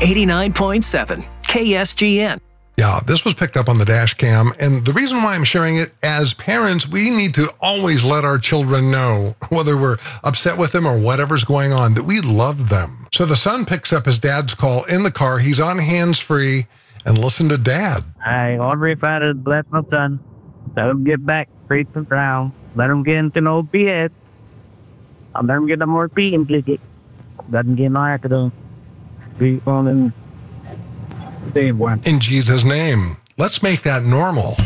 89.7 KSGN. Yeah, this was picked up on the dash cam, and the reason why I'm sharing it, as parents, we need to always let our children know, whether we're upset with them or whatever's going on, that we love them. So the son picks up his dad's call in the car. He's on hands-free, and listen to Dad. I already tried let my son. Let him get back straight to ground. Let him get into no bed. I'll let him get more feet and click it. Let him get no accident. Be on him. In Jesus' name, let's make that normal.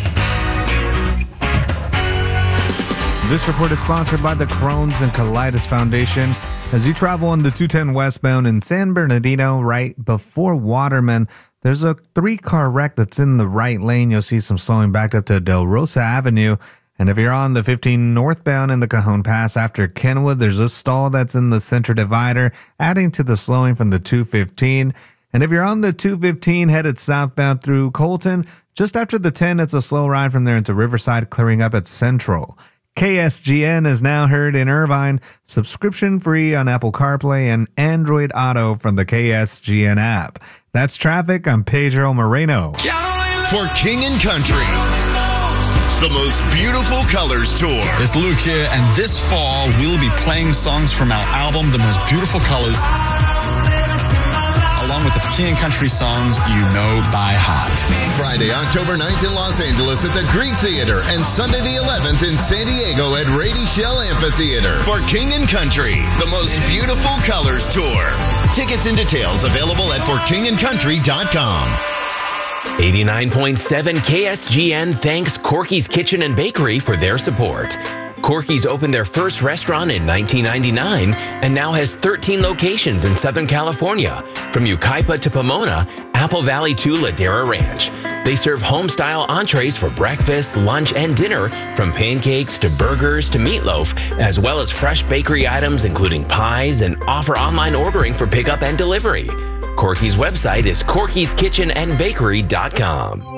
This report is sponsored by the Crohn's and Colitis Foundation. As you travel on the 210 westbound in San Bernardino, right before Waterman, there's a 3-car wreck that's in the right lane. You'll see some slowing back up to Del Rosa Avenue. And if you're on the 15 northbound in the Cajon Pass after Kenwood, there's a stall that's in the center divider, adding to the slowing from the 215. And if you're on the 215 headed southbound through Colton, just after the 10, it's a slow ride from there into Riverside, clearing up at Central. KSGN is now heard in Irvine, subscription free on Apple CarPlay and Android Auto from the KSGN app. That's traffic. I'm Pedro Moreno. For King and Country, the most beautiful colors tour. It's Luke here, and this fall we'll be playing songs from our album, The Most Beautiful Colors, along with the King and Country songs you know by heart. Friday, October 9th in Los Angeles at the Greek Theater, and Sunday the 11th in San Diego at Rady Shell Amphitheater. For King and Country, the most beautiful colors tour. Tickets and details available at forkingandcountry.com. 89.7 KSGN thanks Corky's Kitchen and Bakery for their support. Corky's opened their first restaurant in 1999 and now has 13 locations in Southern California, from Yucaipa to Pomona, Apple Valley to Ladera Ranch. They serve home-style entrees for breakfast, lunch, and dinner, from pancakes to burgers to meatloaf, as well as fresh bakery items including pies, and offer online ordering for pickup and delivery. Corky's website is corkyskitchenandbakery.com.